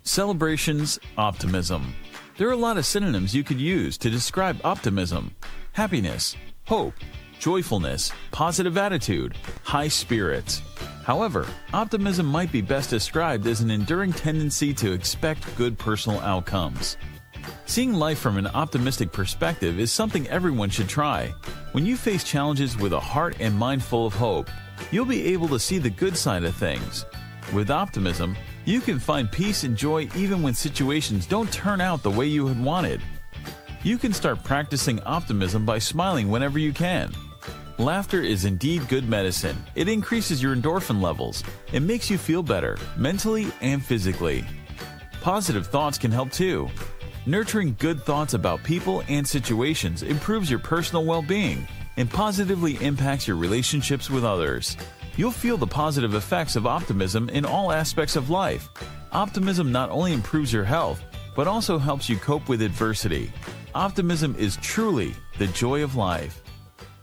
Celebrations, optimism. There are a lot of synonyms you could use to describe optimism: happiness, hope, joyfulness, positive attitude, high spirits. However, optimism might be best described as an enduring tendency to expect good personal outcomes. Seeing life from an optimistic perspective is something everyone should try. When you face challenges with a heart and mind full of hope, you'll be able to see the good side of things. With optimism, you can find peace and joy even when situations don't turn out the way you had wanted. You can start practicing optimism by smiling whenever you can. Laughter is indeed good medicine. It increases your endorphin levels. It makes you feel better, mentally and physically. Positive thoughts can help too. Nurturing good thoughts about people and situations improves your personal well-being and positively impacts your relationships with others. You'll feel the positive effects of optimism in all aspects of life. Optimism not only improves your health, but also helps you cope with adversity. Optimism is truly the joy of life.